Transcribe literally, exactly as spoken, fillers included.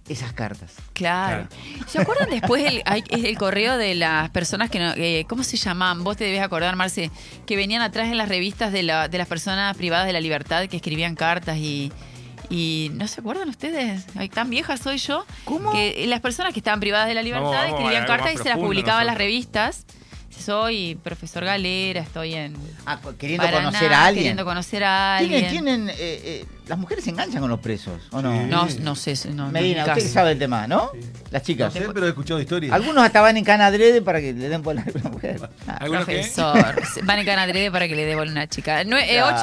esas cartas. Claro. ¿Se acuerdan después el, hay- el correo de las personas que no, eh, ¿cómo se llamaban? Vos te debes acordar, Marce, que venían atrás en las revistas de, la, de las personas privadas de la libertad que escribían cartas y... Y ¿no se acuerdan ustedes? Ay, tan vieja soy yo. ¿Cómo? Que las personas que estaban privadas de la libertad Vamos, vamos a escribían algo cartas más y se las profundo publicaban en las nosotros. revistas. Soy profesor Galera, estoy en Ah, queriendo Paraná, conocer a alguien. Queriendo conocer a alguien. ¿Tienen, tienen, eh, eh, las mujeres se enganchan con los presos, ¿o no? Sí. No, no sé. No, no, Medina, en mi usted caso. sabe el tema, ¿no? Sí. Las No chicas. sé, pero he escuchado historias. Algunos hasta van en cana adrede para que le den por la mujer. Ah. ¿Algunos qué? Profesor. Van en canadrede para que le dé bola a una chica. No, eh, Claro. ocho